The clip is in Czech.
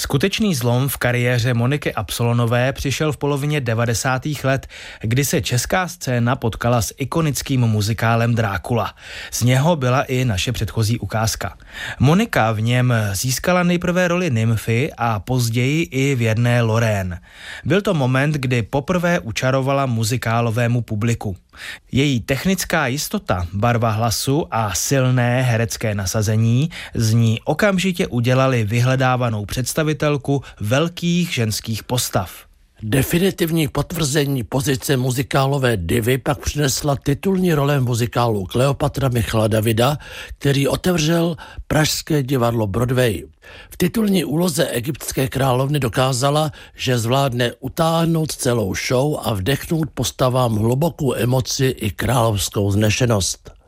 Skutečný zlom v kariéře Moniky Absolonové přišel v polovině 90. let, kdy se česká scéna potkala s ikonickým muzikálem Drákula. Z něho byla i naše předchozí ukázka. Monika v něm získala nejprve roli nymfy a později i věrné Lorraine. Byl to moment, kdy poprvé učarovala muzikálovému publiku. Její technická jistota, barva hlasu a silné herecké nasazení z ní okamžitě udělali vyhledávanou představitelku velkých ženských postav. Definitivní potvrzení pozice muzikálové divy pak přinesla titulní role v muzikálu Kleopatra Michala Davida, který otevřel pražské divadlo Broadway. V titulní úloze egyptské královny dokázala, že zvládne utáhnout celou show a vdechnout postavám hlubokou emoci i královskou vznešenost.